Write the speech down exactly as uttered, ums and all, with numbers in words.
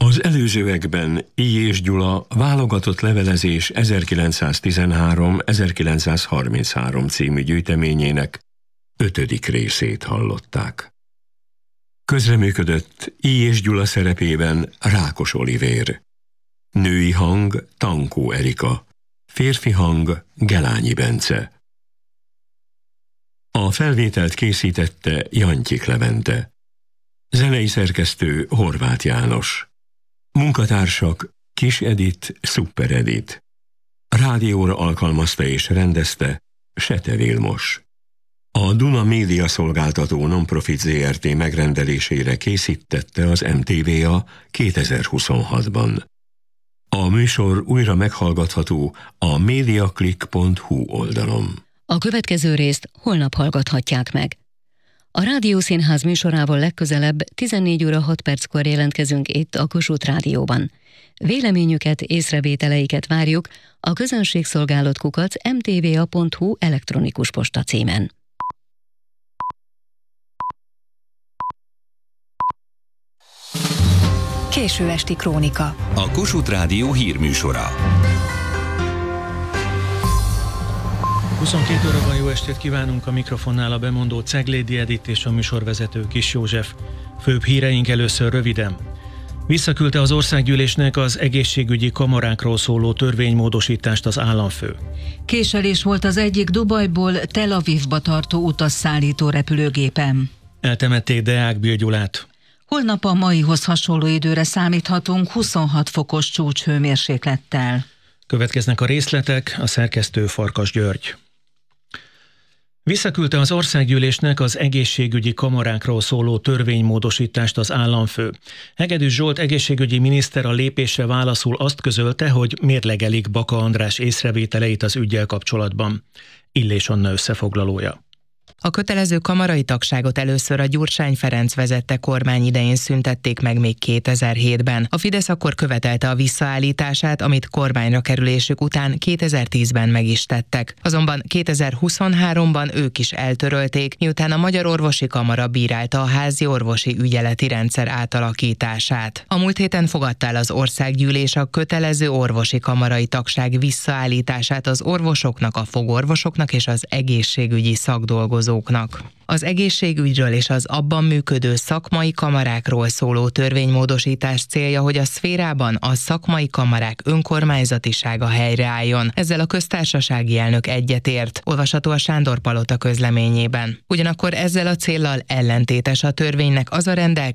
Az előzőekben I. és Gyula válogatott levelezés ezerkilencszáztizenhárom-ezerkilencszázharminchárom című gyűjteményének ötödik részét hallották. Közreműködött I. és Gyula szerepében Rákos Olivér, női hang Tankó Erika, férfi hang Gelányi Bence. A felvételt készítette Jantyik Levente, zenei szerkesztő Horváth János, munkatársak Kis Edit, Szuper Edit, rádióra alkalmazta és rendezte Sete Vilmos. A Duna Média Szolgáltató Nonprofit zé er té megrendelésére készítette az em té vé á kétezer-huszonhatban. A műsor újra meghallgatható a mediaclick pont hu oldalon. A következő részt holnap hallgathatják meg. A Rádiószínház műsorával legközelebb tizennégy óra hat perckor jelentkezünk itt a Kossuth Rádióban. Véleményüket, észrevételeiket várjuk a közönségszolgálat kukac em té vé á pont hu elektronikus posta címen. Késő esti krónika. A Kossuth Rádió hírműsora. huszonkét óraban jó estét kívánunk, a mikrofonnál a bemondó Ceglédi Edit és a műsorvezető Kis József. Főbb híreink először röviden. Visszaküldte az országgyűlésnek az egészségügyi kamarákról szóló törvénymódosítást az államfő. Késelés volt az egyik Dubajból Tel Avivba tartó utasszállító repülőgépen. Eltemették Deák Bill Gyulát. Holnap a maihoz hasonló időre számíthatunk huszonhat fokos csúcshőmérséklettel. Következnek a részletek, a szerkesztő Farkas György. Visszaküldte az országgyűlésnek az egészségügyi kamarákról szóló törvénymódosítást az államfő. Hegedűs Zsolt egészségügyi miniszter a lépésre válaszul azt közölte, hogy mérlegelik Baka András észrevételeit az üggyel kapcsolatban. Illés Anna összefoglalója. A kötelező kamarai tagságot először a Gyurcsány Ferenc vezette kormány idején szüntették meg még kétezer-hétben. A Fidesz akkor követelte a visszaállítását, amit kormányra kerülésük után kétezer-tízben meg is tettek. Azonban kétezer-huszonháromban ők is eltörölték, miután a Magyar Orvosi Kamara bírálta a házi orvosi ügyeleti rendszer átalakítását. A múlt héten fogadta el az országgyűlés a kötelező orvosi kamarai tagság visszaállítását az orvosoknak, a fogorvosoknak és az egészségügyi szakdolgozóknak. Az egészségügyről és az abban működő szakmai kamarákról szóló törvénymódosítás célja, hogy a szférában a szakmai kamarák önkormányzatisága helyreálljon. Ezzel a köztársasági elnök egyetért, olvasható a Sándor Palota közleményében. Ugyanakkor ezzel a céllal ellentétes a törvénynek az a rendelkezés,